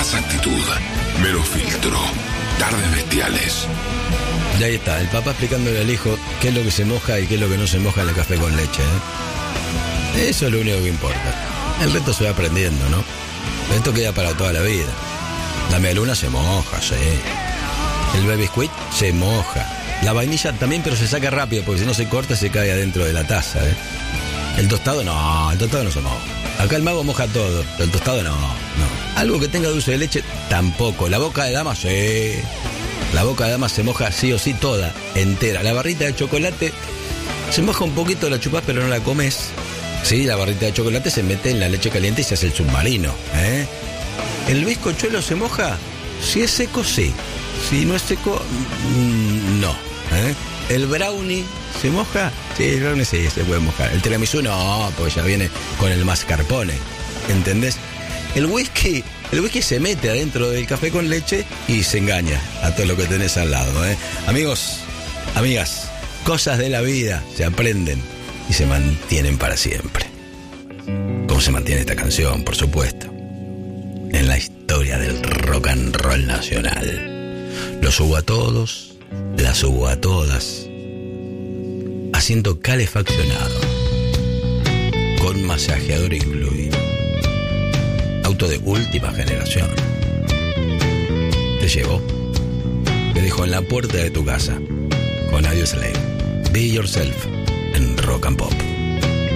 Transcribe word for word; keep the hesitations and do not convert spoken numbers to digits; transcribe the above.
Más actitud, menos filtro. Tardes bestiales. Y ahí está, el papá explicándole al hijo qué es lo que se moja y qué es lo que no se moja en el café con leche, ¿eh? Eso es lo único que importa. El resto se va aprendiendo, ¿no? Esto queda para toda la vida. La medialuna se moja, sí. El baby squid se moja. La vainilla también, pero se saca rápido, porque si no se corta se cae adentro de la taza, ¿eh? El tostado no, el tostado no se moja. Acá el mago moja todo, pero el tostado no, no. Algo que tenga dulce de leche, tampoco. La boca de dama, sí. La boca de dama se moja sí o sí toda, entera. La barrita de chocolate se moja un poquito, la chupás, pero no la comes. Sí, la barrita de chocolate se mete en la leche caliente y se hace el submarino, ¿eh? ¿El bizcochuelo se moja? Si es seco, sí. Si no es seco, mmm, no, ¿eh? ¿El brownie se moja? Sí, el brownie sí, se puede mojar. El tiramisú no, porque ya viene con el mascarpone, ¿entendés? El whisky, el whisky se mete adentro del café con leche y se engaña a todo lo que tenés al lado, ¿eh? Amigos, amigas, cosas de la vida se aprenden y se mantienen para siempre. Como se mantiene esta canción, por supuesto, en la historia del rock and roll nacional. Los subo a todos, las subo a todas, asiento calefaccionado, con masajeador incluido, auto de última generación. Te llevo, te dejo en la puerta de tu casa, con Audio Slave. Be Yourself en Rock and Pop.